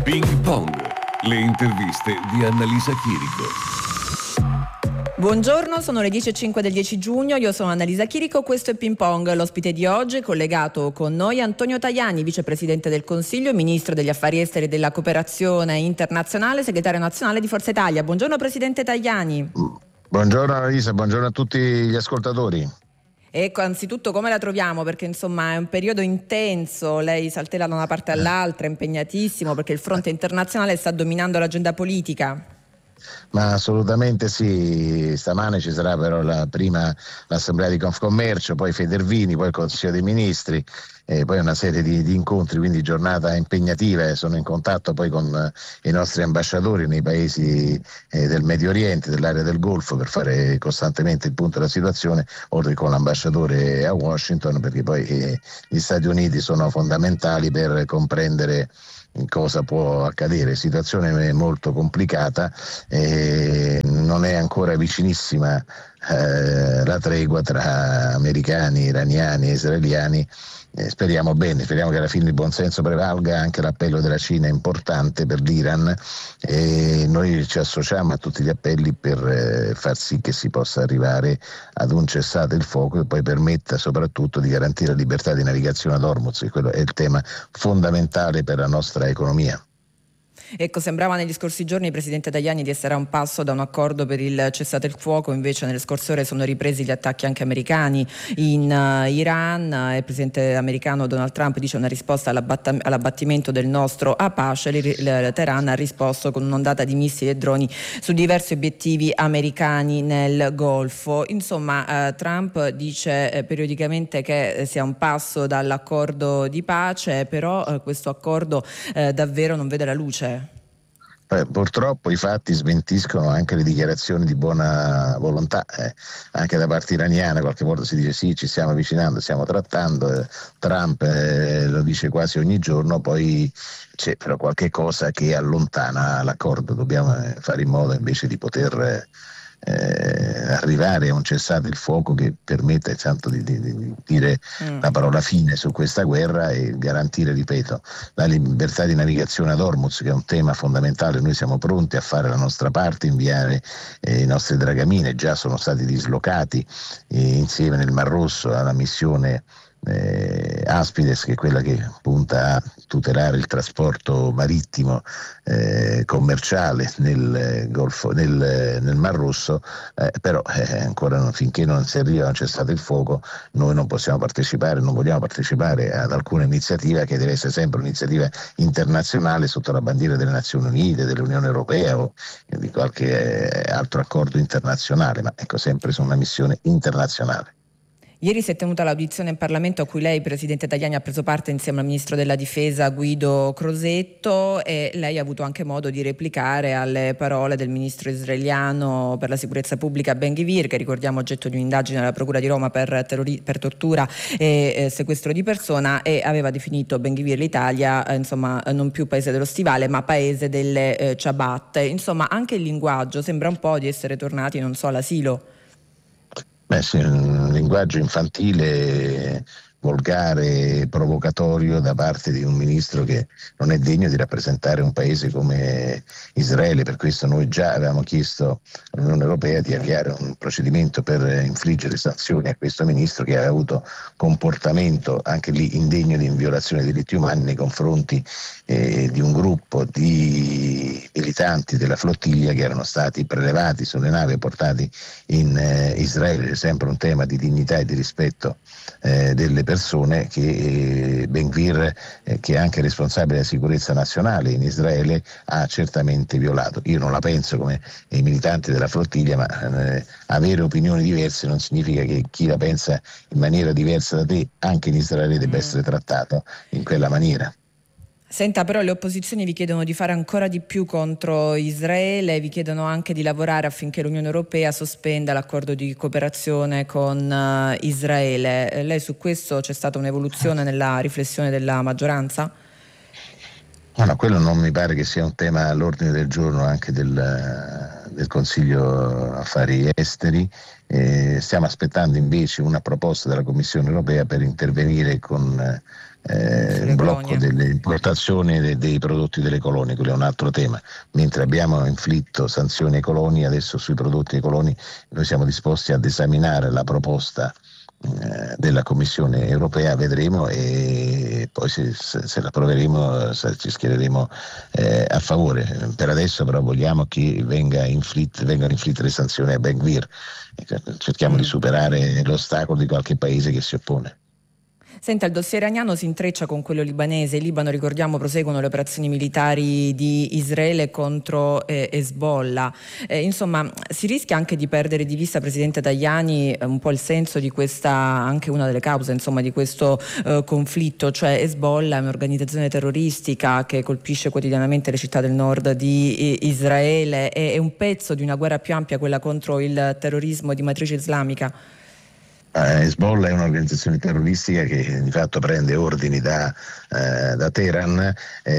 Ping Pong, le interviste di Annalisa Chirico. Buongiorno, sono le 10:05 del 10 giugno, io sono Annalisa Chirico, questo è Ping Pong. L'ospite di oggi è collegato con noi Antonio Tajani, vicepresidente del Consiglio, ministro degli affari esteri e della cooperazione internazionale, segretario nazionale di Forza Italia. Buongiorno Presidente Tajani. Buongiorno Annalisa, buongiorno a tutti gli ascoltatori. Ecco, anzitutto come la troviamo? Perché insomma è un periodo intenso, lei saltella da una parte all'altra, è impegnatissimo perché il fronte internazionale sta dominando l'agenda politica. Ma assolutamente sì, stamane ci sarà però l'assemblea di Confcommercio, poi Federvini, poi il Consiglio dei Ministri, poi una serie di incontri, quindi giornata impegnativa. Sono in contatto poi con i nostri ambasciatori nei paesi del Medio Oriente, dell'area del Golfo, per fare costantemente il punto della situazione, oltre che con l'ambasciatore a Washington, perché poi gli Stati Uniti sono fondamentali per comprendere cosa può accadere. Situazione molto complicata, non è ancora vicinissima la tregua tra americani, iraniani e israeliani. Speriamo bene, speriamo che alla fine il buonsenso prevalga. Anche l'appello della Cina è importante per l'Iran e noi ci associamo a tutti gli appelli per far sì che si possa arrivare ad un cessate il fuoco e poi permetta soprattutto di garantire la libertà di navigazione ad Hormuz, che quello è il tema fondamentale per la nostra economia. Ecco, sembrava negli scorsi giorni, Presidente Tajani, di essere a un passo da un accordo per il cessate il fuoco, invece nelle scorse ore sono ripresi gli attacchi anche americani in Iran. Il Presidente americano Donald Trump dice una risposta all'abbattimento del nostro Apache. Teheran ha risposto con un'ondata di missili e droni su diversi obiettivi americani nel Golfo. Insomma, Trump dice periodicamente che sia un passo dall'accordo di pace, però questo accordo davvero non vede la luce. Purtroppo i fatti smentiscono anche le dichiarazioni di buona volontà, anche da parte iraniana. Qualche volta si dice sì, ci stiamo avvicinando, stiamo trattando, Trump lo dice quasi ogni giorno, poi c'è però qualche cosa che allontana l'accordo. Dobbiamo fare in modo invece di poter arrivare a un cessate il fuoco che permetta intanto di dire la parola fine su questa guerra e garantire, ripeto, la libertà di navigazione ad Hormuz, che è un tema fondamentale. Noi siamo pronti a fare la nostra parte, inviare i nostri dragamine, già sono stati dislocati insieme nel Mar Rosso alla missione Aspides, che è quella che punta a tutelare il trasporto marittimo commerciale nel Golfo, nel Mar Rosso, però ancora finché non si arriva a un cessate il fuoco noi non possiamo partecipare, non vogliamo partecipare ad alcuna iniziativa che deve essere sempre un'iniziativa internazionale sotto la bandiera delle Nazioni Unite, dell'Unione Europea o di qualche altro accordo internazionale, ma ecco, sempre su una missione internazionale. Ieri si è tenuta l'audizione in Parlamento a cui lei, Presidente Tajani, ha preso parte insieme al Ministro della Difesa Guido Crosetto, e lei ha avuto anche modo di replicare alle parole del Ministro israeliano per la sicurezza pubblica Ben-Gvir, che ricordiamo oggetto di un'indagine alla Procura di Roma per tortura e sequestro di persona, e aveva definito Ben-Gvir l'Italia insomma non più paese dello stivale ma paese delle ciabatte. Insomma, anche il linguaggio sembra un po' di essere tornati, non so, all'asilo. Sì, un linguaggio infantile, volgare, provocatorio da parte di un ministro che non è degno di rappresentare un paese come Israele. Per questo noi già avevamo chiesto all'Unione Europea di avviare un procedimento per infliggere sanzioni a questo ministro, che aveva avuto comportamento anche lì indegno di violazione dei diritti umani nei confronti di un gruppo di militanti della flottiglia che erano stati prelevati sulle navi e portati in Israele. C'è sempre un tema di dignità e di rispetto delle persone che Ben-Gvir, che è anche responsabile della sicurezza nazionale in Israele, ha certamente violato. Io non la penso come i militanti della flottiglia, ma avere opinioni diverse non significa che chi la pensa in maniera diversa da te anche in Israele debba essere trattato in quella maniera. Senta, però le opposizioni vi chiedono di fare ancora di più contro Israele, vi chiedono anche di lavorare affinché l'Unione Europea sospenda l'accordo di cooperazione con Israele. Lei su questo c'è stata un'evoluzione nella riflessione della maggioranza? No, quello non mi pare che sia un tema all'ordine del giorno anche del Consiglio Affari Esteri. Stiamo aspettando invece una proposta della Commissione Europea per intervenire con il blocco delle importazioni dei prodotti delle colonie, quello è un altro tema. Mentre abbiamo inflitto sanzioni ai coloni, adesso sui prodotti ai coloni noi siamo disposti ad esaminare la proposta della Commissione europea, vedremo, e poi se la approveremo ci schiereremo a favore. Per adesso però vogliamo che vengano inflitte le sanzioni a Ben Gvir. Cerchiamo di superare l'ostacolo di qualche paese che si oppone. Senta, il dossier iraniano si intreccia con quello libanese. In Libano, ricordiamo, proseguono le operazioni militari di Israele contro Hezbollah. Insomma, si rischia anche di perdere di vista, Presidente Tajani, un po' il senso di questa, anche una delle cause, insomma, di questo conflitto, cioè Hezbollah è un'organizzazione terroristica che colpisce quotidianamente le città del nord di Israele, è un pezzo di una guerra più ampia, quella contro il terrorismo di matrice islamica. Hezbollah è un'organizzazione terroristica che di fatto prende ordini da Teheran,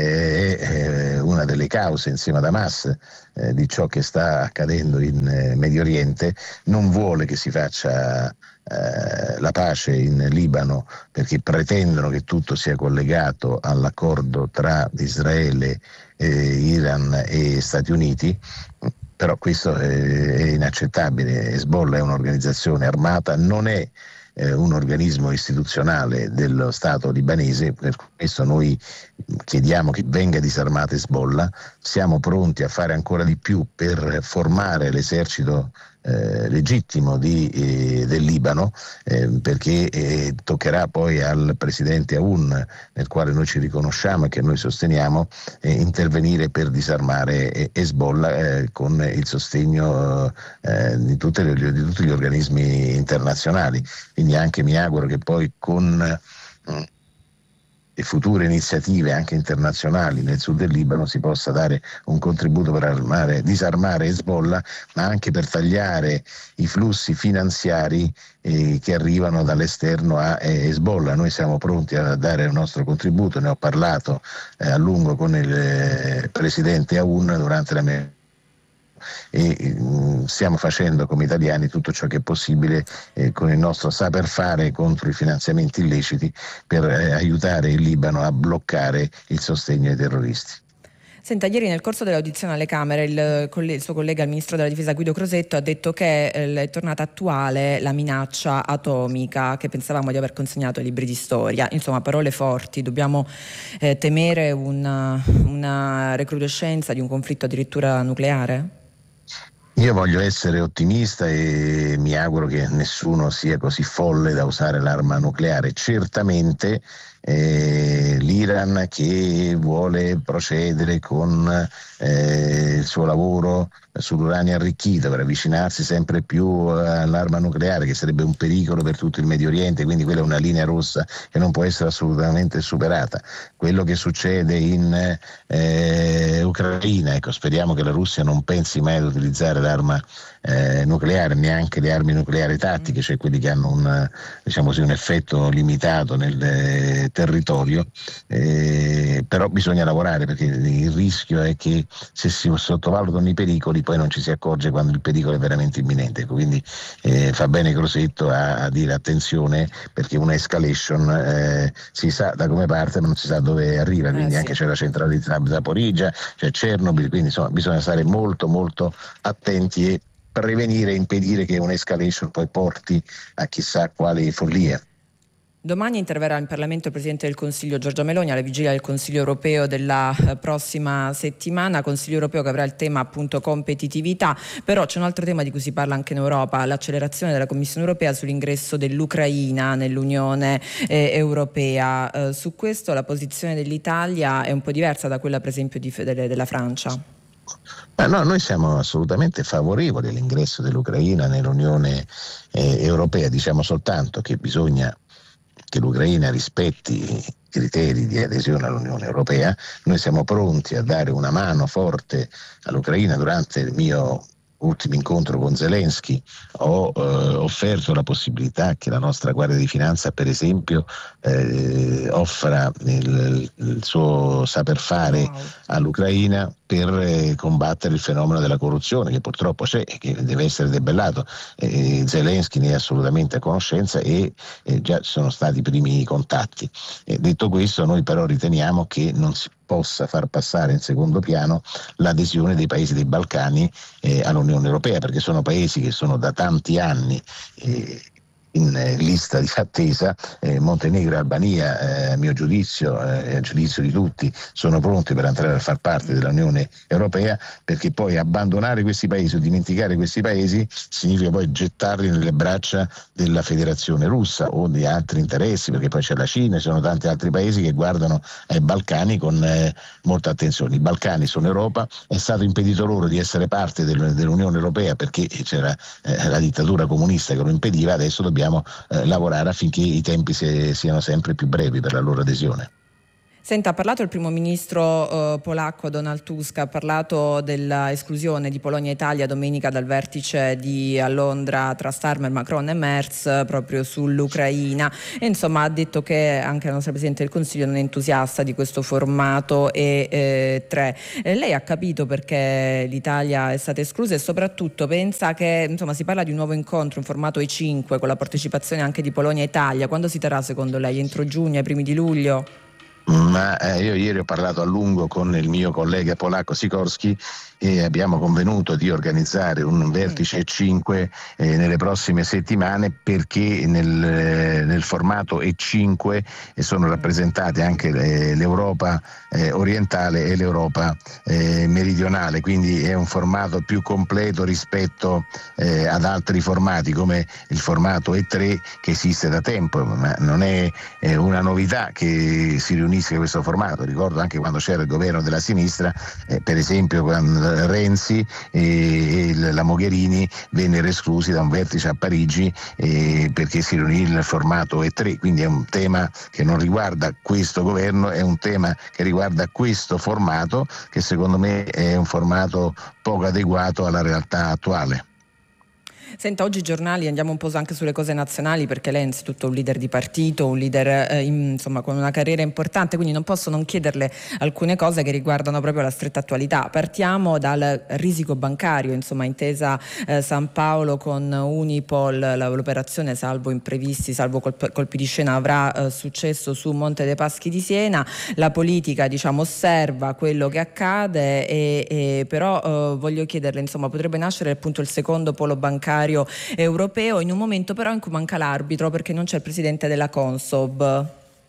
è una delle cause insieme ad Hamas di ciò che sta accadendo in Medio Oriente. Non vuole che si faccia la pace in Libano perché pretendono che tutto sia collegato all'accordo tra Israele, Iran e Stati Uniti. Però questo è inaccettabile. Hezbollah è un'organizzazione armata, non è un organismo istituzionale dello Stato libanese, per questo noi chiediamo che venga disarmata Hezbollah. Siamo pronti a fare ancora di più per formare l'esercito legittimo del Libano, perché toccherà poi al presidente Aoun, nel quale noi ci riconosciamo e che noi sosteniamo, intervenire per disarmare Hezbollah con il sostegno di tutti gli organismi internazionali. Quindi anche mi auguro che poi con e future iniziative anche internazionali nel sud del Libano si possa dare un contributo per disarmare Hezbollah, ma anche per tagliare i flussi finanziari che arrivano dall'esterno a Hezbollah. Noi siamo pronti a dare il nostro contributo, ne ho parlato a lungo con il presidente Aoun durante la mia e stiamo facendo come italiani tutto ciò che è possibile con il nostro saper fare contro i finanziamenti illeciti per aiutare il Libano a bloccare il sostegno ai terroristi. Senta, ieri nel corso dell'audizione alle Camere il suo collega, il ministro della Difesa Guido Crosetto, ha detto che è tornata attuale la minaccia atomica che pensavamo di aver consegnato ai libri di storia. Insomma, parole forti. Dobbiamo temere una recrudescenza di un conflitto addirittura nucleare? Io voglio essere ottimista e mi auguro che nessuno sia così folle da usare l'arma nucleare. Certamente l'Iran, che vuole procedere con il suo lavoro sull'uranio arricchito per avvicinarsi sempre più all'arma nucleare, che sarebbe un pericolo per tutto il Medio Oriente, quindi quella è una linea rossa che non può essere assolutamente superata. Quello che succede in Ucraina, ecco, speriamo che la Russia non pensi mai ad utilizzare l'arma nucleare, neanche le armi nucleari tattiche, cioè quelli che hanno un effetto limitato nel territorio, però bisogna lavorare, perché il rischio è che se si sottovalutano i pericoli poi non ci si accorge quando il pericolo è veramente imminente. Quindi fa bene Crosetto a dire attenzione, perché una escalation si sa da come parte ma non si sa dove arriva, quindi anche c'è la centrale di Zaporizhzhia, c'è Chernobyl, quindi insomma bisogna stare molto molto attenti e prevenire e impedire che un'escalation poi porti a chissà quali follie. Domani interverrà in Parlamento il Presidente del Consiglio Giorgia Meloni alla vigilia del Consiglio europeo della prossima settimana, Consiglio europeo che avrà il tema appunto competitività, però c'è un altro tema di cui si parla anche in Europa, l'accelerazione della Commissione europea sull'ingresso dell'Ucraina nell'Unione europea. Su questo la posizione dell'Italia è un po' diversa da quella per esempio della Francia. No, noi siamo assolutamente favorevoli all'ingresso dell'Ucraina nell'Unione europea, diciamo soltanto che bisogna che l'Ucraina rispetti i criteri di adesione all'Unione Europea. Noi siamo pronti a dare una mano forte all'Ucraina. Durante il mio ultimo incontro con Zelensky ho offerto la possibilità che la nostra Guardia di Finanza, per esempio, offra il suo saper fare all'Ucraina per combattere il fenomeno della corruzione, che purtroppo c'è e che deve essere debellato. Zelensky ne è assolutamente a conoscenza e già ci sono stati i primi contatti. Detto questo, noi però riteniamo che non si possa far passare in secondo piano l'adesione dei paesi dei Balcani all'Unione Europea, perché sono paesi che sono da tanti anni in lista di attesa. Montenegro e Albania, a mio giudizio e a giudizio di tutti, sono pronti per entrare a far parte dell'Unione Europea, perché poi abbandonare questi paesi o dimenticare questi paesi significa poi gettarli nelle braccia della Federazione Russa o di altri interessi, perché poi c'è la Cina, ci sono tanti altri paesi che guardano ai Balcani con molta attenzione. I Balcani sono Europa, è stato impedito loro di essere parte dell'Unione Europea perché c'era la dittatura comunista che lo impediva. Adesso dobbiamo lavorare affinché i tempi siano sempre più brevi per la loro adesione. Senta, ha parlato il primo ministro polacco Donald Tusk, ha parlato dell'esclusione di Polonia e Italia domenica dal vertice a Londra tra Starmer, Macron e Merz proprio sull'Ucraina, e insomma ha detto che anche la nostra Presidente del Consiglio non è entusiasta di questo formato E3. Lei ha capito perché l'Italia è stata esclusa e soprattutto pensa che insomma si parla di un nuovo incontro in formato E5 con la partecipazione anche di Polonia e Italia? Quando si terrà secondo lei? Entro giugno, ai primi di luglio? Ma io ieri ho parlato a lungo con il mio collega polacco Sikorski e abbiamo convenuto di organizzare un vertice 5 nelle prossime settimane, perché nel formato E5 sono rappresentate anche l'Europa orientale e l'Europa meridionale, quindi è un formato più completo rispetto ad altri formati come il formato E3 che esiste da tempo, ma non è una novità che si riunisca questo formato. Ricordo anche quando c'era il governo della sinistra, per esempio quando Renzi e la Mogherini vennero esclusi da un vertice a Parigi perché si riunì nel formato E3, quindi è un tema che non riguarda questo governo, è un tema che riguarda questo formato, che secondo me è un formato poco adeguato alla realtà attuale. Senta, oggi i giornali, andiamo un po' anche sulle cose nazionali, perché lei è innanzitutto un leader di partito, un leader insomma con una carriera importante, quindi non posso non chiederle alcune cose che riguardano proprio la stretta attualità. Partiamo dal risico bancario, insomma intesa San Paolo con Unipol, l'operazione salvo imprevisti, salvo colpi di scena avrà successo su Monte dei Paschi di Siena. La politica osserva quello che accade e però voglio chiederle, insomma, potrebbe nascere appunto il secondo polo bancario europeo in un momento però in cui manca l'arbitro, perché non c'è il presidente della Consob.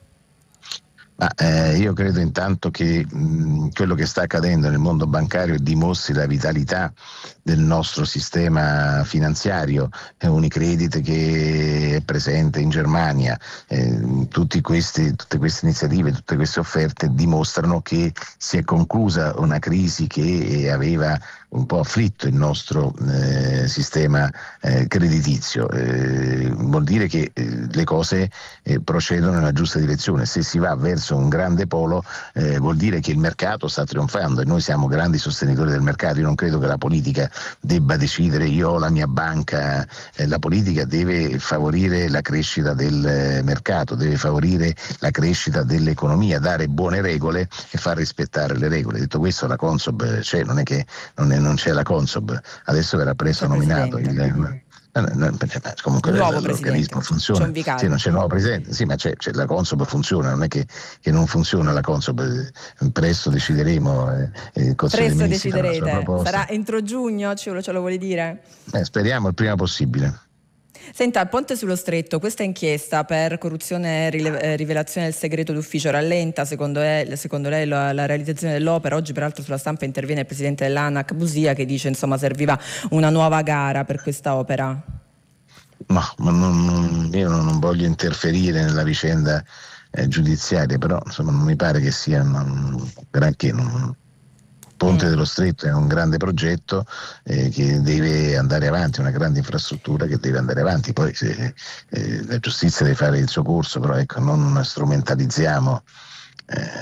Io credo intanto che quello che sta accadendo nel mondo bancario dimostri la vitalità del nostro sistema finanziario. Unicredit che è presente in Germania, tutte queste iniziative, tutte queste offerte dimostrano che si è conclusa una crisi che aveva un po' afflitto il nostro sistema creditizio. Vuol dire che le cose procedono nella giusta direzione. Se si va verso un grande polo vuol dire che il mercato sta trionfando e noi siamo grandi sostenitori del mercato. Io non credo che la politica debba decidere io ho la mia banca, la politica deve favorire la crescita del mercato, deve favorire la crescita dell'economia, dare buone regole e far rispettare le regole. Detto questo, la Consob c'è, non è che non c'è la Consob, adesso verrà presto nominato comunque l'organismo funziona. Sì, non c'è il nuovo presidente, sì, ma c'è la Consob funziona, non è che non funziona la Consob. Presto decideremo, presto deciderete, sarà entro giugno, ce lo vuole dire? Speriamo il prima possibile. Senta, il Ponte sullo Stretto, questa inchiesta per corruzione e rivelazione del segreto d'ufficio rallenta secondo lei la realizzazione dell'opera? Oggi peraltro sulla stampa interviene il presidente dell'ANAC Busia che dice insomma serviva una nuova gara per questa opera. No, ma io non voglio interferire nella vicenda giudiziaria, però insomma non mi pare che sia granché. Ponte dello Stretto è un grande progetto che deve andare avanti, una grande infrastruttura che deve andare avanti. Poi la giustizia deve fare il suo corso, però ecco, non strumentalizziamo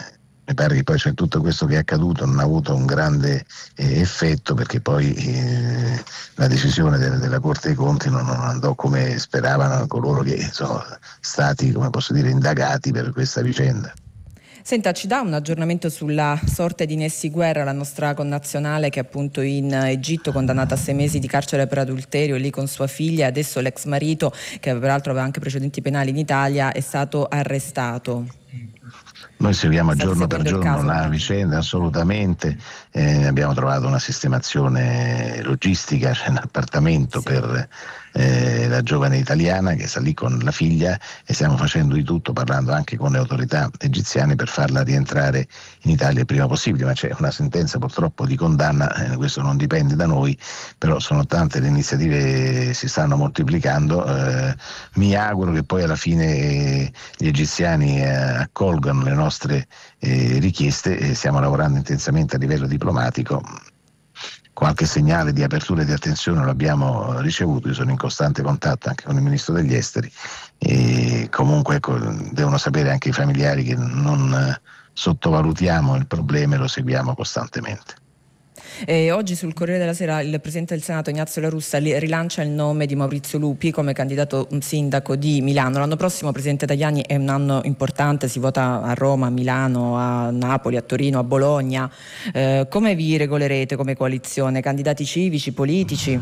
Mi pare che poi c'è tutto questo che è accaduto non ha avuto un grande effetto, perché poi la decisione della Corte dei Conti non andò come speravano coloro che sono stati, come posso dire, indagati per questa vicenda. Senta, ci dà un aggiornamento sulla sorte di Nessy Guerra, la nostra connazionale che è appunto in Egitto, condannata a 6 mesi di carcere per adulterio, lì con sua figlia, e adesso l'ex marito, che peraltro aveva anche precedenti penali in Italia, è stato arrestato. Noi seguiamo giorno per giorno la vicenda, assolutamente. Abbiamo trovato una sistemazione logistica, c'è un appartamento per la giovane italiana che sta lì con la figlia, e stiamo facendo di tutto, parlando anche con le autorità egiziane, per farla rientrare in Italia il prima possibile, ma c'è una sentenza purtroppo di condanna, questo non dipende da noi, però sono tante le iniziative, si stanno moltiplicando. Mi auguro che poi alla fine gli egiziani accolgano le nostre richieste, e stiamo lavorando intensamente a livello diplomatico. Qualche segnale di apertura e di attenzione lo abbiamo ricevuto, io sono in costante contatto anche con il Ministro degli Esteri, e comunque devono sapere anche i familiari che non sottovalutiamo il problema e lo seguiamo costantemente. Oggi sul Corriere della Sera il Presidente del Senato Ignazio La Russa rilancia il nome di Maurizio Lupi come candidato sindaco di Milano. L'anno prossimo, Presidente Tajani, è un anno importante, si vota a Roma, a Milano, a Napoli, a Torino, a Bologna. Come vi regolerete come coalizione? Candidati civici, politici?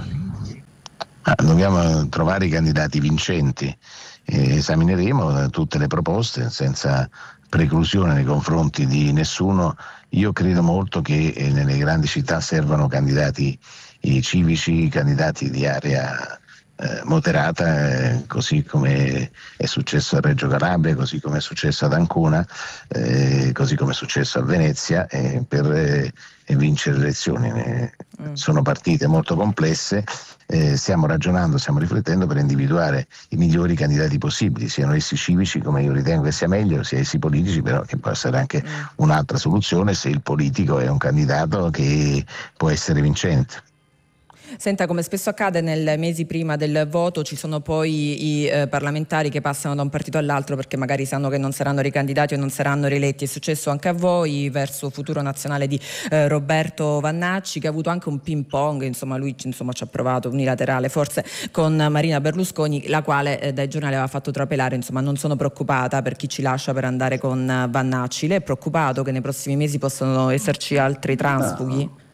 Dobbiamo trovare i candidati vincenti. Esamineremo tutte le proposte senza preclusione nei confronti di nessuno. Io credo molto che nelle grandi città servano candidati civici, candidati di area moderata, così come è successo a Reggio Calabria, così come è successo ad Ancona, così come è successo a Venezia, per vincere le elezioni. Sono partite molto complesse, stiamo ragionando, stiamo riflettendo per individuare i migliori candidati possibili, siano essi civici, come io ritengo che sia meglio, sia essi politici, però che può essere anche un'altra soluzione se il politico è un candidato che può essere vincente. Senta, come spesso accade nei mesi prima del voto ci sono poi i parlamentari che passano da un partito all'altro perché magari sanno che non saranno ricandidati o non saranno rieletti. È successo anche a voi verso Futuro Nazionale di Roberto Vannacci, che ha avuto anche un ping pong, lui ci ha provato unilaterale forse con Marina Berlusconi, la quale dai giornali aveva fatto trapelare non sono preoccupata per chi ci lascia per andare con Vannacci. Lei è preoccupato che nei prossimi mesi possano esserci altri transfughi? No.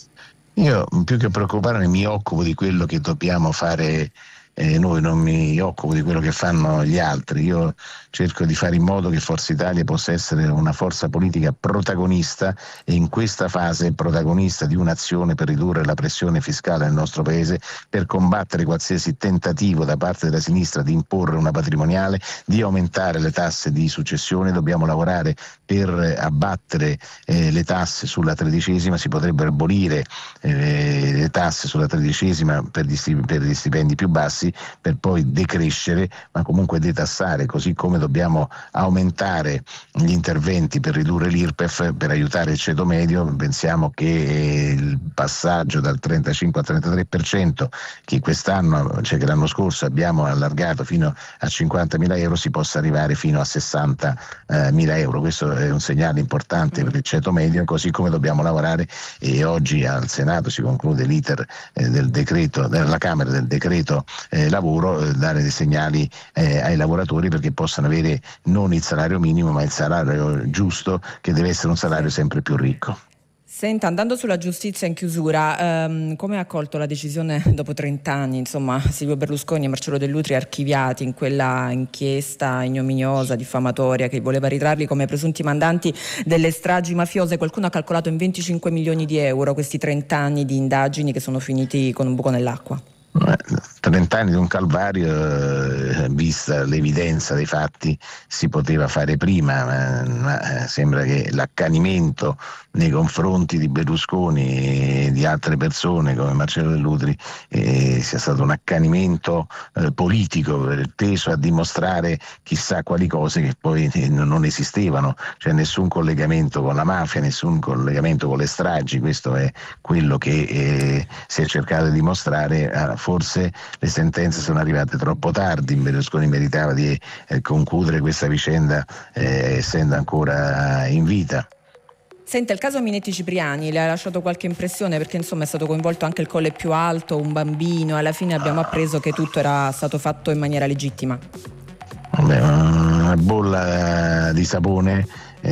Io più che preoccuparmi mi occupo di quello che dobbiamo fare noi, non mi occupo di quello che fanno gli altri. Io cerco di fare in modo che Forza Italia possa essere una forza politica protagonista, e in questa fase protagonista di un'azione per ridurre la pressione fiscale nel nostro paese, per combattere qualsiasi tentativo da parte della sinistra di imporre una patrimoniale, di aumentare le tasse di successione. Dobbiamo lavorare per abbattere le tasse sulla tredicesima, si potrebbero abolire le tasse sulla tredicesima per gli stipendi più bassi, per poi decrescere, ma comunque detassare, così come dobbiamo aumentare gli interventi per ridurre l'IRPEF, per aiutare il ceto medio. Pensiamo che il passaggio dal 35 al 33% che quest'anno, cioè che l'anno scorso abbiamo allargato fino a 50.000 euro, si possa arrivare fino a 60.000 euro. Questo è un segnale importante per il ceto medio, così come dobbiamo lavorare, e oggi al Senato si conclude l'iter del decreto, della Camera del decreto lavoro, dare dei segnali ai lavoratori perché possano avere non il salario minimo ma il salario giusto, che deve essere un salario sempre più ricco. Senta, andando sulla giustizia in chiusura, come ha accolto la decisione dopo 30 anni, Silvio Berlusconi e Marcello Dell'Utri archiviati in quella inchiesta ignominiosa, diffamatoria, che voleva ritrarli come presunti mandanti delle stragi mafiose? Qualcuno ha calcolato in 25 milioni di euro questi 30 anni di indagini che sono finiti con un buco nell'acqua. 30 anni di un calvario, vista l'evidenza dei fatti si poteva fare prima, ma sembra che l'accanimento nei confronti di Berlusconi e di altre persone come Marcello Dell'Utri sia stato un accanimento politico teso a dimostrare chissà quali cose che poi non esistevano, cioè nessun collegamento con la mafia, nessun collegamento con le stragi. Questo è quello che si è cercato di dimostrare. Forse le sentenze sono arrivate troppo tardi, Berlusconi meritava di concludere questa vicenda essendo ancora in vita. Senta, il caso Minetti Cipriani le ha lasciato qualche impressione, perché insomma è stato coinvolto anche il colle più alto, un bambino, e alla fine abbiamo appreso che tutto era stato fatto in maniera legittima. Vabbè, una bolla di sapone,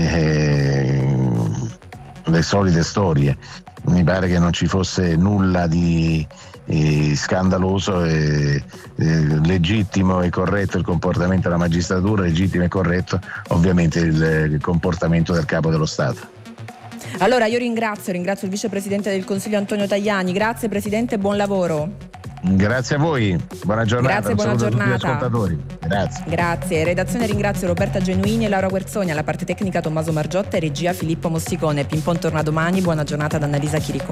le solite storie. Mi pare che non ci fosse nulla di scandaloso, e legittimo e corretto il comportamento della magistratura, legittimo e corretto ovviamente il comportamento del capo dello Stato. Allora io ringrazio il vicepresidente del Consiglio Antonio Tajani. Grazie Presidente, buon lavoro. Grazie a voi, buona giornata. Grazie, buona giornata. A tutti gli ascoltatori. Grazie. Redazione ringrazio Roberta Genuini e Laura Guerzoni, alla parte tecnica Tommaso Margiotta e regia Filippo Mossicone. Pimpon torna domani, buona giornata da Annalisa Chirico.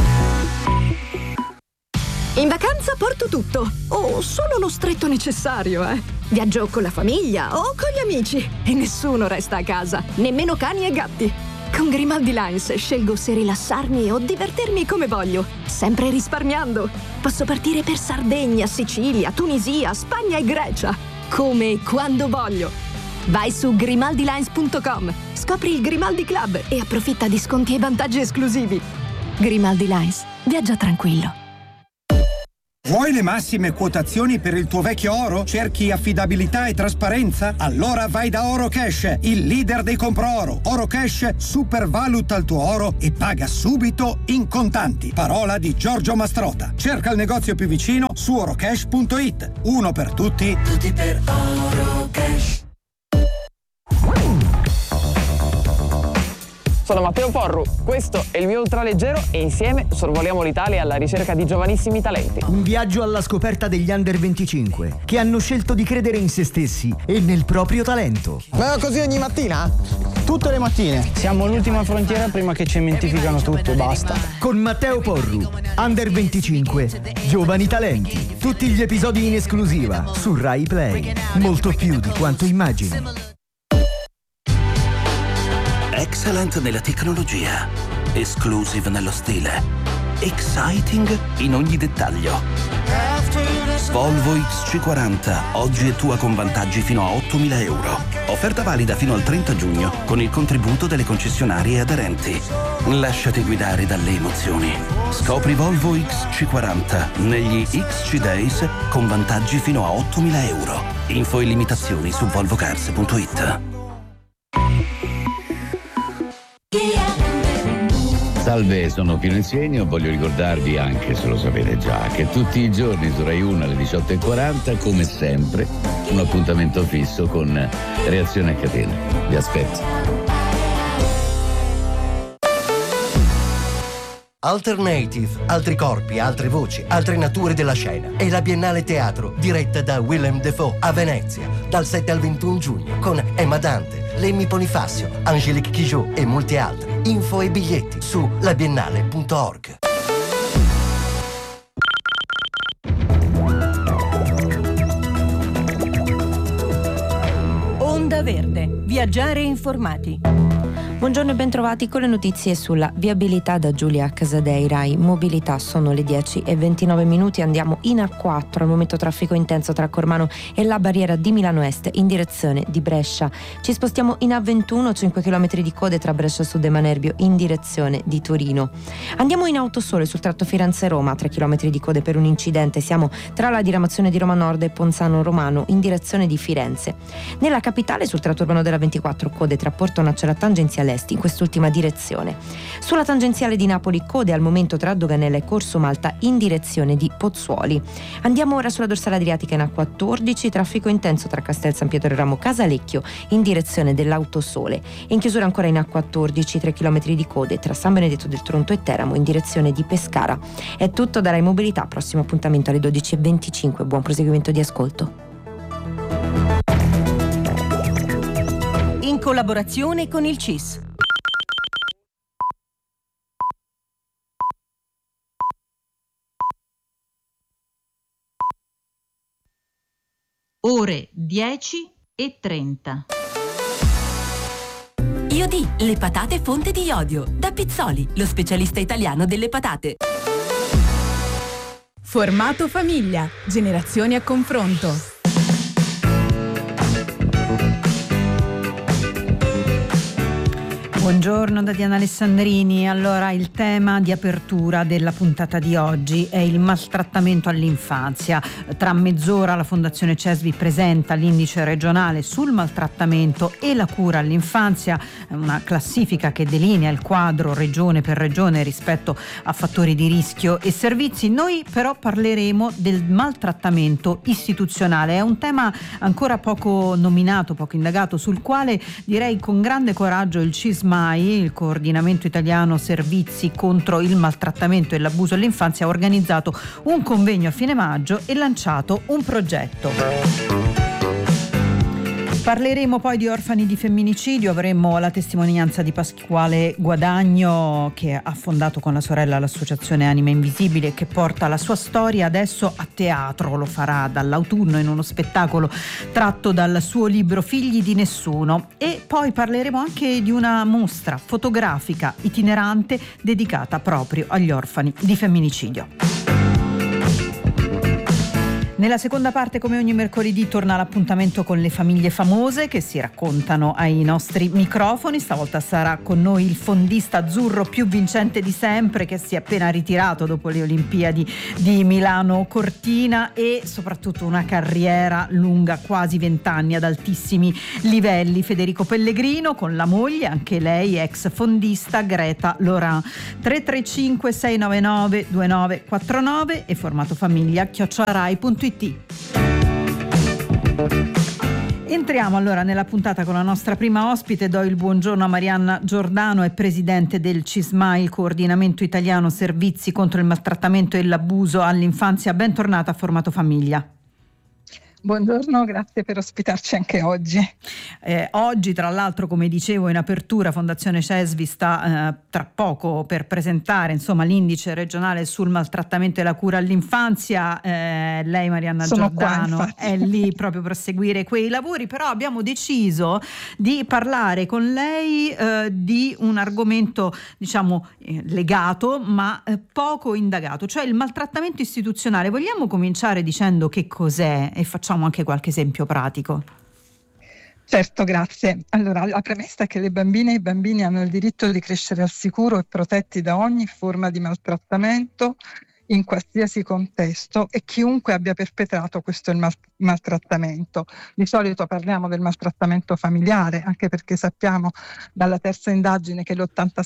In vacanza porto tutto, o solo lo stretto necessario, Viaggio con la famiglia o con gli amici e nessuno resta a casa, nemmeno cani e gatti. Con Grimaldi Lines scelgo se rilassarmi o divertirmi come voglio, sempre risparmiando. Posso partire per Sardegna, Sicilia, Tunisia, Spagna e Grecia, come e quando voglio. Vai su grimaldilines.com, scopri il Grimaldi Club e approfitta di sconti e vantaggi esclusivi. Grimaldi Lines, viaggia tranquillo. Vuoi le massime quotazioni per il tuo vecchio oro? Cerchi affidabilità e trasparenza? Allora vai da Orocash, il leader dei compro-oro. Orocash supervaluta il tuo oro e paga subito in contanti. Parola di Giorgio Mastrota. Cerca il negozio più vicino su orocash.it. Uno per tutti, tutti per Orocash. Sono Matteo Porru, questo è il mio ultraleggero e insieme sorvoliamo l'Italia alla ricerca di giovanissimi talenti. Un viaggio alla scoperta degli under 25 che hanno scelto di credere in se stessi e nel proprio talento. Ma così ogni mattina? Tutte le mattine. Siamo l'ultima frontiera prima che cementificano tutto, basta. Con Matteo Porru, Under 25, Giovani Talenti. Tutti gli episodi in esclusiva su Rai Play. Molto più di quanto immagini. Excellent nella tecnologia, exclusive nello stile, exciting in ogni dettaglio. Volvo XC40, oggi è tua con vantaggi fino a 8.000 euro. Offerta valida fino al 30 giugno con il contributo delle concessionarie aderenti. Lasciati guidare dalle emozioni. Scopri Volvo XC40 negli XC Days con vantaggi fino a 8.000 euro. Info e limitazioni su volvocars.it. Salve, sono Pino Insegno. Voglio ricordarvi, anche se lo sapete già, che tutti i giorni su Rai 1 alle 18:40, come sempre, un appuntamento fisso con Reazione a catena. Vi aspetto. Alternative, altri corpi, altre voci, altre nature della scena. È la Biennale Teatro, diretta da Willem Dafoe a Venezia, dal 7 al 21 giugno, con Emma Dante, Lemmy Bonifacio, Angélique Kidjo e molti altri. Info e biglietti su labiennale.org. Onda Verde, viaggiare informati. Buongiorno e bentrovati con le notizie sulla viabilità da Giulia Casadei, Rai Mobilità. Sono le 10:29, andiamo in A4, al momento traffico intenso tra Cormano e la barriera di Milano Est in direzione di Brescia. Ci spostiamo in A21, 5 km di code tra Brescia Sud e Manerbio in direzione di Torino. Andiamo in Autosole sul tratto Firenze-Roma, 3 km di code per un incidente, siamo tra la diramazione di Roma Nord e Ponzano Romano in direzione di Firenze. Nella capitale sul tratto urbano della 24 code tra Porto Naccia e la tangenziale est in quest'ultima direzione. Sulla tangenziale di Napoli code al momento tra Doganella e Corso Malta in direzione di Pozzuoli. Andiamo ora sulla dorsale adriatica in A14, traffico intenso tra Castel San Pietro e Ramo Casalecchio in direzione dell'Autosole. In chiusura ancora in A14, 3 km di code tra San Benedetto del Tronto e Teramo in direzione di Pescara. È tutto da Rai Mobilità, prossimo appuntamento alle 12:25. Buon proseguimento di ascolto. In collaborazione con il CIS. Ore 10:30. Iodi, le patate fonte di iodio. Da Pizzoli, lo specialista italiano delle patate. Formato famiglia. Generazioni a confronto. Buongiorno da Diana Alessandrini. Allora, il tema di apertura della puntata di oggi è il maltrattamento all'infanzia. Tra mezz'ora la Fondazione CESVI presenta l'indice regionale sul maltrattamento e la cura all'infanzia, una classifica che delinea il quadro regione per regione rispetto a fattori di rischio e servizi. Noi però parleremo del maltrattamento istituzionale. È un tema ancora poco nominato, poco indagato, sul quale direi con grande coraggio il CISMAI, il Coordinamento Italiano Servizi contro il maltrattamento e l'abuso all'infanzia, ha organizzato un convegno a fine maggio e lanciato un progetto. Parleremo poi di orfani di femminicidio, avremo la testimonianza di Pasquale Guadagno, che ha fondato con la sorella l'associazione Anime Invisibili e che porta la sua storia adesso a teatro. Lo farà dall'autunno in uno spettacolo tratto dal suo libro Figli di Nessuno. E poi parleremo anche di una mostra fotografica itinerante dedicata proprio agli orfani di femminicidio. Nella seconda parte, come ogni mercoledì, torna l'appuntamento con le famiglie famose che si raccontano ai nostri microfoni. Stavolta sarà con noi il fondista azzurro più vincente di sempre, che si è appena ritirato dopo le Olimpiadi di Milano Cortina, e soprattutto una carriera lunga, quasi 20 anni ad altissimi livelli. Federico Pellegrino con la moglie, anche lei ex fondista, Greta Laurent. 335 699 2949 e formato famiglia @rai.it. Entriamo allora nella puntata con la nostra prima ospite. Do il buongiorno a Marianna Giordano, è presidente del CISMAI, il Coordinamento Italiano Servizi contro il maltrattamento e l'abuso all'infanzia. Bentornata a Formato Famiglia. Buongiorno, grazie per ospitarci anche oggi. Oggi, tra l'altro, come dicevo in apertura, Fondazione CESVI sta tra poco per presentare l'indice regionale sul maltrattamento e la cura all'infanzia. Lei, Marianna Giordano, è lì proprio per seguire quei lavori, però abbiamo deciso di parlare con lei di un argomento legato ma poco indagato, cioè il maltrattamento istituzionale. Vogliamo cominciare dicendo che cos'è e facciamo anche qualche esempio pratico? Certo, grazie. Allora, la premessa è che le bambine e i bambini hanno il diritto di crescere al sicuro e protetti da ogni forma di maltrattamento in qualsiasi contesto, e chiunque abbia perpetrato questo è il maltrattamento. Di solito parliamo del maltrattamento familiare, anche perché sappiamo dalla terza indagine che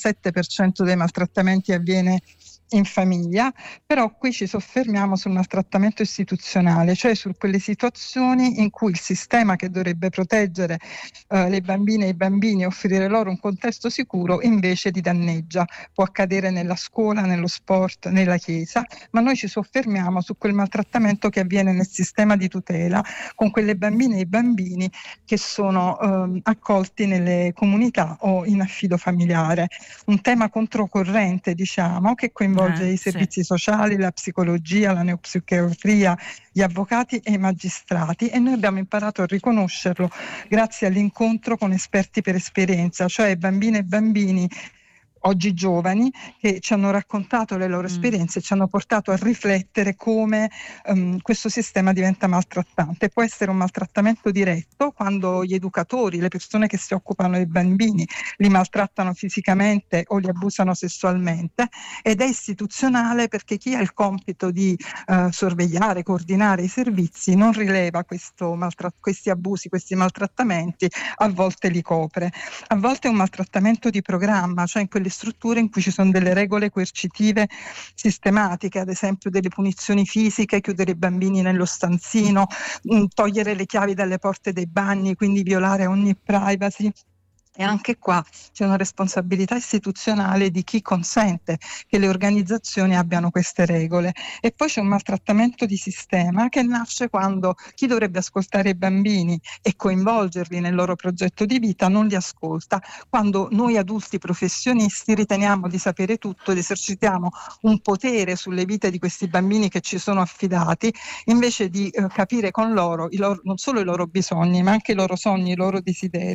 l'87% dei maltrattamenti avviene in famiglia, però qui ci soffermiamo sul maltrattamento istituzionale, cioè su quelle situazioni in cui il sistema che dovrebbe proteggere le bambine e i bambini e offrire loro un contesto sicuro invece li danneggia. Può accadere nella scuola, nello sport, nella chiesa, ma noi ci soffermiamo su quel maltrattamento che avviene nel sistema di tutela con quelle bambine e i bambini che sono accolti nelle comunità o in affido familiare. Un tema controcorrente, che coinvolge i servizi sociali, la psicologia, la neopsichiatria, gli avvocati e i magistrati, e noi abbiamo imparato a riconoscerlo grazie all'incontro con esperti per esperienza, cioè bambine e bambini oggi giovani che ci hanno raccontato le loro esperienze e ci hanno portato a riflettere come questo sistema diventa maltrattante. Può essere un maltrattamento diretto quando gli educatori, le persone che si occupano dei bambini li maltrattano fisicamente o li abusano sessualmente, ed è istituzionale perché chi ha il compito di sorvegliare, coordinare i servizi non rileva questi abusi, questi maltrattamenti, a volte li copre. A volte è un maltrattamento di programma, cioè in quelle strutture in cui ci sono delle regole coercitive sistematiche, ad esempio delle punizioni fisiche, chiudere i bambini nello stanzino, togliere le chiavi dalle porte dei bagni, quindi violare ogni privacy. E anche qua c'è una responsabilità istituzionale di chi consente che le organizzazioni abbiano queste regole. E poi c'è un maltrattamento di sistema che nasce quando chi dovrebbe ascoltare i bambini e coinvolgerli nel loro progetto di vita non li ascolta, quando noi adulti professionisti riteniamo di sapere tutto ed esercitiamo un potere sulle vite di questi bambini che ci sono affidati, invece di capire con loro non solo i loro bisogni, ma anche i loro sogni, i loro desideri,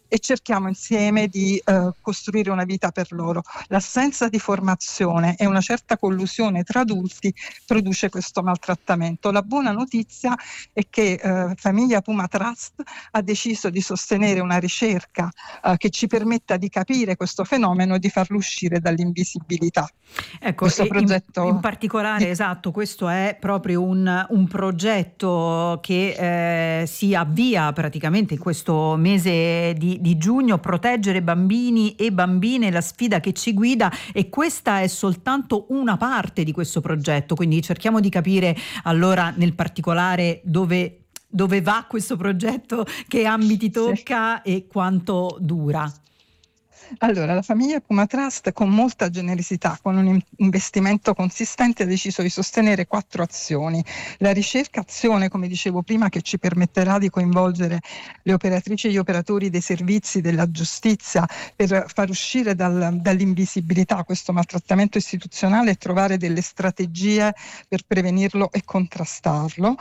e cerchiamo insieme di costruire una vita per loro. L'assenza di formazione e una certa collusione tra adulti produce questo maltrattamento. La buona notizia è che Famiglia Puma Trust ha deciso di sostenere una ricerca che ci permetta di capire questo fenomeno e di farlo uscire dall'invisibilità. Ecco, questo progetto in particolare, esatto, questo è proprio un progetto che si avvia praticamente in questo mese di giugno, proteggere bambini e bambine, la sfida che ci guida, e questa è soltanto una parte di questo progetto, quindi cerchiamo di capire allora nel particolare dove va questo progetto, che ambiti tocca e quanto dura. Allora, la Famiglia Puma Trust, con molta generosità, con un investimento consistente, ha deciso di sostenere 4 azioni. La ricerca-azione, come dicevo prima, che ci permetterà di coinvolgere le operatrici e gli operatori dei servizi della giustizia per far uscire dall'invisibilità questo maltrattamento istituzionale e trovare delle strategie per prevenirlo e contrastarlo.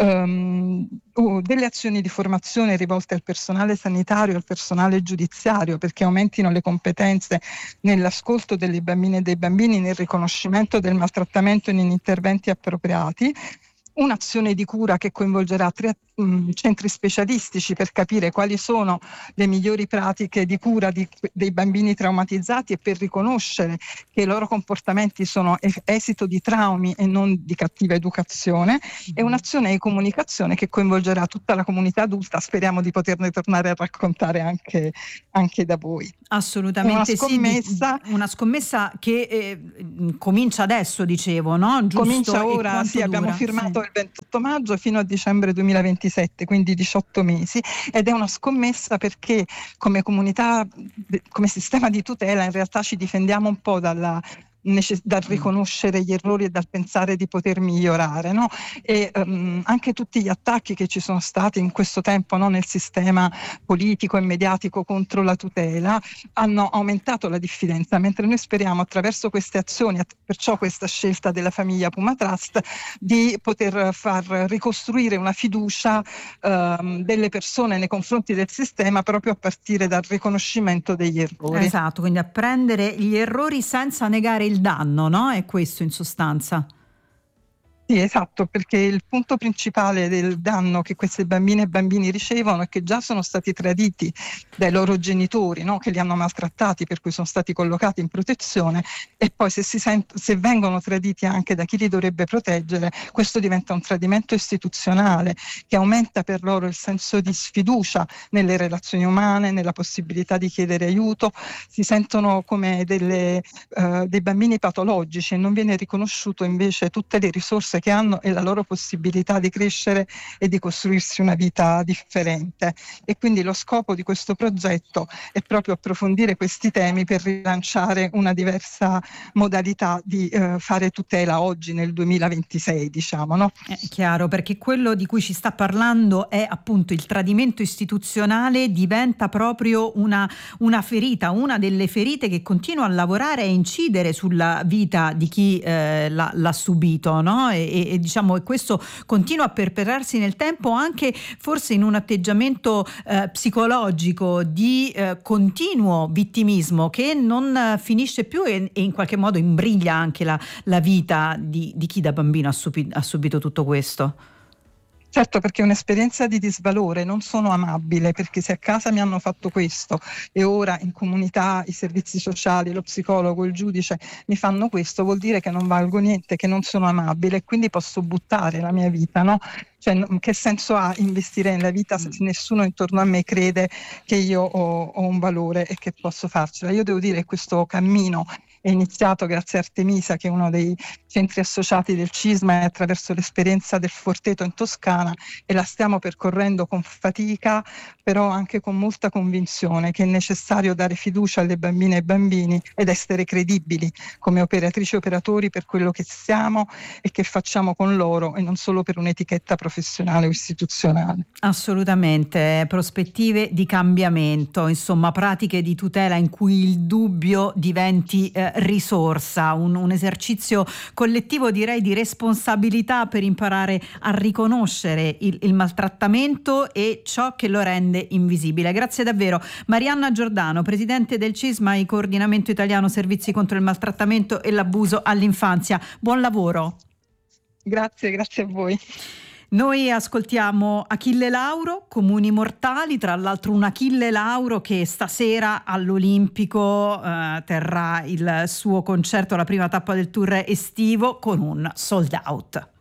Delle azioni di formazione rivolte al personale sanitario e al personale giudiziario, perché aumentino le competenze nell'ascolto delle bambine e dei bambini, nel riconoscimento del maltrattamento e in interventi appropriati. Un'azione di cura che coinvolgerà 3 centri specialistici per capire quali sono le migliori pratiche di cura dei bambini traumatizzati e per riconoscere che i loro comportamenti sono esito di traumi e non di cattiva educazione, e un'azione di comunicazione che coinvolgerà tutta la comunità adulta. Speriamo di poterne tornare a raccontare anche da voi. Assolutamente una scommessa che comincia adesso, dicevo, no? Giusto? Comincia ora, sì, abbiamo firmato il 28 maggio fino a dicembre 2027, quindi 18 mesi, ed è una scommessa perché come comunità, come sistema di tutela, in realtà ci difendiamo un po' dal riconoscere gli errori e dal pensare di poter migliorare, no? E anche tutti gli attacchi che ci sono stati in questo tempo, no, nel sistema politico e mediatico contro la tutela hanno aumentato la diffidenza, mentre noi speriamo attraverso queste azioni, perciò questa scelta della Famiglia Puma Trust, di poter far ricostruire una fiducia delle persone nei confronti del sistema, proprio a partire dal riconoscimento degli errori. Esatto, quindi apprendere gli errori senza negare il danno, no? È questo in sostanza. Sì, esatto, perché il punto principale del danno che queste bambine e bambini ricevono è che già sono stati traditi dai loro genitori, no? Che li hanno maltrattati, per cui sono stati collocati in protezione, e poi se vengono traditi anche da chi li dovrebbe proteggere, questo diventa un tradimento istituzionale che aumenta per loro il senso di sfiducia nelle relazioni umane, nella possibilità di chiedere aiuto. Si sentono come dei bambini patologici e non viene riconosciuto invece tutte le risorse che hanno e la loro possibilità di crescere e di costruirsi una vita differente. E quindi lo scopo di questo progetto è proprio approfondire questi temi per rilanciare una diversa modalità di fare tutela oggi nel 2026, diciamo, no? È chiaro, perché quello di cui ci sta parlando è appunto il tradimento istituzionale, diventa proprio una ferita, una delle ferite che continua a lavorare e incidere sulla vita di chi l'ha subito, no? E diciamo, e questo continua a perpetrarsi nel tempo, anche forse in un atteggiamento psicologico di continuo vittimismo che non finisce più e in qualche modo imbriglia anche la vita di chi da bambino ha subito tutto questo. Certo, perché è un'esperienza di disvalore, non sono amabile, perché se a casa mi hanno fatto questo e ora in comunità i servizi sociali, lo psicologo, il giudice mi fanno questo, vuol dire che non valgo niente, che non sono amabile e quindi posso buttare la mia vita, no? Cioè, che senso ha investire nella vita se nessuno intorno a me crede che io ho un valore e che posso farcela? Io devo dire che questo cammino è iniziato grazie a Artemisa, che è uno dei centri associati del CISMA, e attraverso l'esperienza del Forteto in Toscana, e la stiamo percorrendo con fatica, però anche con molta convinzione che è necessario dare fiducia alle bambine e ai bambini ed essere credibili come operatrici e operatori per quello che siamo e che facciamo con loro, e non solo per un'etichetta professionale o istituzionale. Assolutamente, prospettive di cambiamento, insomma pratiche di tutela in cui il dubbio diventi risorsa, un esercizio collettivo, direi, di responsabilità per imparare a riconoscere il maltrattamento e ciò che lo rende invisibile. Grazie davvero. Marianna Giordano, presidente del CISMA, Coordinamento Italiano Servizi contro il Maltrattamento e l'Abuso all'Infanzia. Buon lavoro. Grazie a voi. Noi ascoltiamo Achille Lauro, Comuni Mortali, tra l'altro un Achille Lauro che stasera all'Olimpico terrà il suo concerto, la prima tappa del tour estivo, con un sold out.